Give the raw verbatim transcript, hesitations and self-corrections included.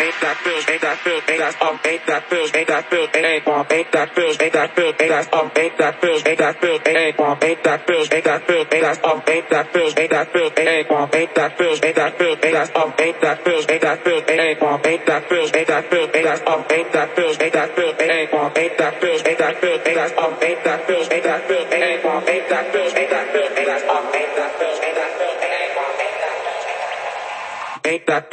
ain't that feels, ain't that feels, ain't that um, ain't that feels, ain't that feels, ain't bomb, ain't that feels, ain't that feels, ain't that um, ain't that feels, ain't that feels, ain't bomb, ain't that feels, ain't that feels, ain't that um, ain't that feels, ain't that feels, ain't bomb, ain't that feels, ain't that feels, ain't that um, ain't that feels, ain't that feels, ain't bomb, ain't that feels, ain't that feels, ain't that um, ain't that feels, ain't that feels, ain't bomb, ain't that feels, ain't that feels, ain't that um, ain't that feels, ain't that feels, ain't bomb, ain't that feels, ain't that feels, ain't that um, ain't that feels, ain't that feels, ain't bomb, ain't that feels, ain't that